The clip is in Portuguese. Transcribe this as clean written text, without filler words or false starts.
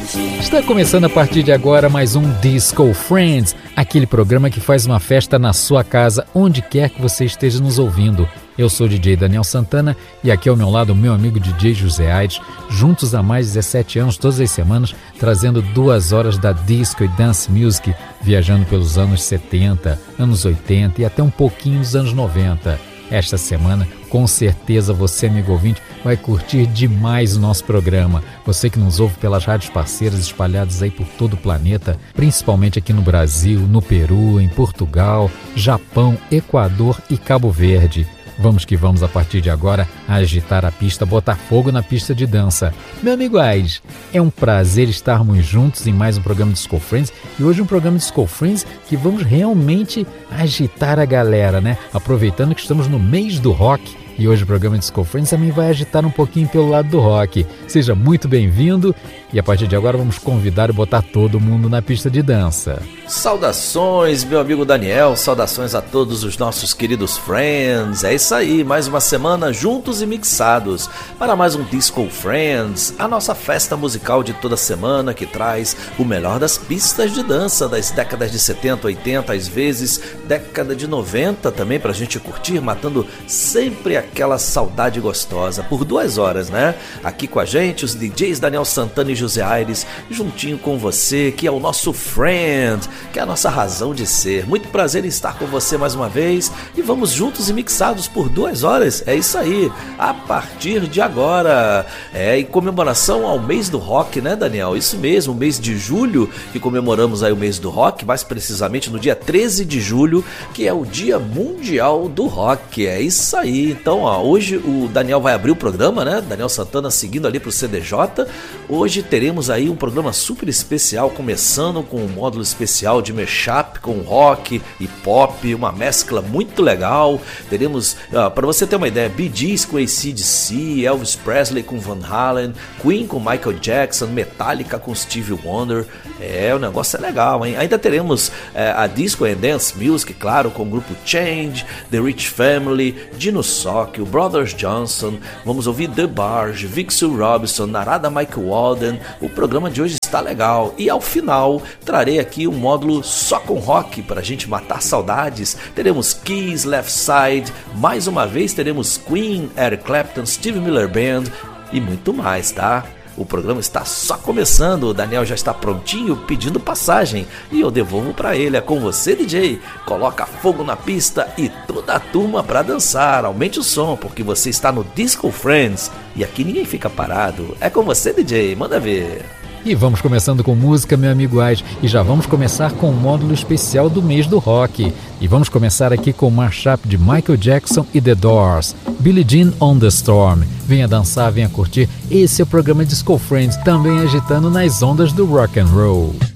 Está começando a partir de agora mais um Disco Friends, aquele programa que faz uma festa na sua casa, onde quer que você esteja nos ouvindo. Eu sou o DJ Daniel Santana e aqui ao meu lado o meu amigo DJ José Aires, juntos há mais de 17 anos, todas as semanas, trazendo 2 horas da disco e dance music, viajando pelos anos 70, anos 80 e até um pouquinho dos anos 90. Esta semana, com certeza você, amigo ouvinte, vai curtir demais o nosso programa. Você que nos ouve pelas rádios parceiras espalhadas aí por todo o planeta, principalmente aqui no Brasil, no Peru, em Portugal, Japão, Equador e Cabo Verde. Vamos que vamos a partir de agora agitar a pista, botar fogo na pista de dança. Meu amigo Aires, é um prazer estarmos juntos em mais um programa Disco Friends e hoje um programa Disco Friends que vamos realmente agitar a galera, né? Aproveitando que estamos no mês do rock e hoje o programa Disco Friends também vai agitar um pouquinho pelo lado do rock. Seja muito bem-vindo e a partir de agora vamos convidar e botar todo mundo na pista de dança. Saudações, meu amigo Daniel, saudações a todos os nossos queridos friends. É isso aí, mais uma semana juntos e mixados para mais um Disco Friends, a nossa festa musical de toda semana que traz o melhor das pistas de dança das décadas de 70, 80, às vezes década de 90 também pra gente curtir, matando sempre aquela saudade gostosa por 2 horas, né? Aqui com a gente, os DJs Daniel Santana e José Aires, juntinho com você, que é o nosso friend, que é a nossa razão de ser. Muito prazer em estar com você mais uma vez e vamos juntos e mixados por 2 horas. É isso aí, a partir de agora. Em comemoração ao mês do rock, né, Daniel? Isso mesmo, o mês de julho, que comemoramos aí o mês do rock, mais precisamente no dia 13 de julho, que é o Dia Mundial do Rock. É isso aí. Então, hoje o Daniel vai abrir o programa, né? Daniel Santana seguindo ali pro CDJ. Hoje teremos aí um programa super especial, começando com um módulo especial de mashup com rock e pop, uma mescla muito legal. Teremos, para você ter uma ideia, Bee Gees com AC/DC, Elvis Presley com Van Halen, Queen com Michael Jackson, Metallica com Stevie Wonder. O negócio é legal, hein? Ainda teremos a Disco and Dance Music, claro, com o grupo Change, The Rich Family, Dino Sock, o Brothers Johnson. Vamos ouvir The Barge, Vic Sue Robinson, Narada Michael Walden. O programa de hoje está legal. E ao final, trarei aqui um módulo só com rock para a gente matar saudades. Teremos Kiss, Left Side, mais uma vez teremos Queen, Eric Clapton, Steve Miller Band e muito mais, tá? O programa está só começando, o Daniel já está prontinho pedindo passagem e eu devolvo para ele. É com você, DJ. Coloca fogo na pista e toda a turma para dançar. Aumente o som porque você está no Disco Friends e aqui ninguém fica parado. É com você, DJ. Manda ver. E vamos começando com música, meu amigo Ais, e já vamos começar com o módulo especial do mês do rock. E vamos começar aqui com o mashup de Michael Jackson e The Doors, Billie Jean on the Storm. Venha dançar, venha curtir. Esse é o programa Disco Friends, também agitando nas ondas do rock and roll.